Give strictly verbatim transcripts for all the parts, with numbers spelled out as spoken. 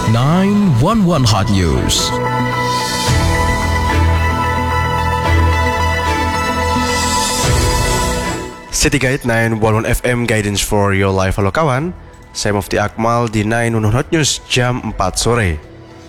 nine one one Hot News. City Guide nine one one F M Guidance for Your Life. Halo kawan, saya Mufti Akmal di nine one one Hot News jam empat sore.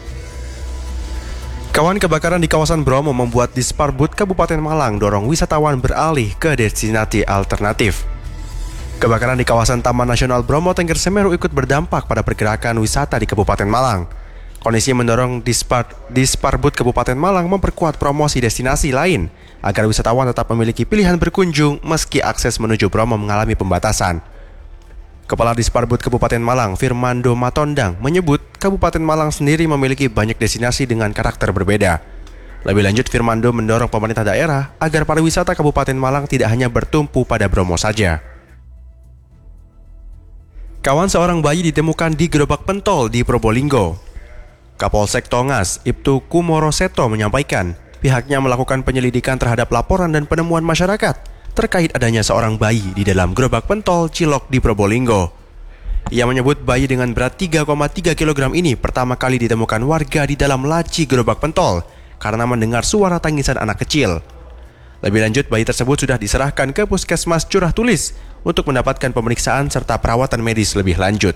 Kawan, kebakaran di kawasan Bromo membuat Disparbud Kabupaten Malang dorong wisatawan beralih ke destinasi alternatif. Kebakaran di kawasan Taman Nasional Bromo Tengger Semeru ikut berdampak pada pergerakan wisata di Kabupaten Malang. Kondisi mendorong Dispar, Disparbud Kabupaten Malang memperkuat promosi destinasi lain agar wisatawan tetap memiliki pilihan berkunjung meski akses menuju Bromo mengalami pembatasan. Kepala Disparbud Kabupaten Malang, Firmando Matondang, menyebut Kabupaten Malang sendiri memiliki banyak destinasi dengan karakter berbeda. Lebih lanjut, Firmando mendorong pemerintah daerah agar pariwisata Kabupaten Malang tidak hanya bertumpu pada Bromo saja. Kawan, seorang bayi ditemukan di gerobak pentol di Probolinggo. Kapolsek Tongas, Ibtu Kumoro Seto menyampaikan, pihaknya melakukan penyelidikan terhadap laporan dan penemuan masyarakat terkait adanya seorang bayi di dalam gerobak pentol Cilok di Probolinggo. Ia menyebut bayi dengan berat tiga koma tiga kilogram ini pertama kali ditemukan warga di dalam laci gerobak pentol karena mendengar suara tangisan anak kecil. Lebih lanjut, bayi tersebut sudah diserahkan ke Puskesmas Curah Tulis untuk mendapatkan pemeriksaan serta perawatan medis lebih lanjut.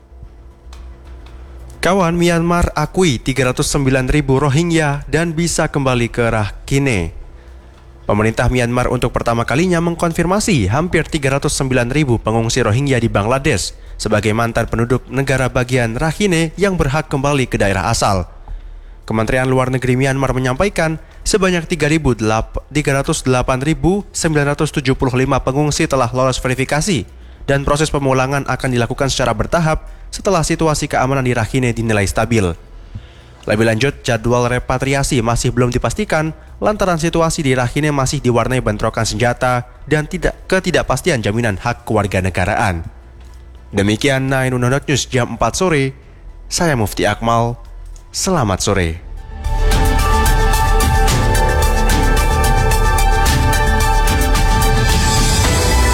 Kawan, Myanmar akui tiga ratus sembilan ribu Rohingya dan bisa kembali ke Rakhine. Pemerintah Myanmar untuk pertama kalinya mengkonfirmasi hampir tiga ratus sembilan ribu pengungsi Rohingya di Bangladesh sebagai mantan penduduk negara bagian Rakhine yang berhak kembali ke daerah asal. Kementerian Luar Negeri Myanmar menyampaikan sebanyak tiga ratus delapan ribu sembilan ratus tujuh puluh lima pengungsi telah lolos verifikasi dan proses pemulangan akan dilakukan secara bertahap setelah situasi keamanan di Rakhine dinilai stabil. Lebih lanjut, jadwal repatriasi masih belum dipastikan lantaran situasi di Rakhine masih diwarnai bentrokan senjata dan tidak ketidakpastian jaminan hak kewarganegaraan. Demikian nine one one News jam empat sore. Saya Mufti Akmal. Selamat sore.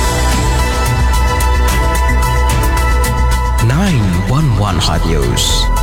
nine one one Hot News.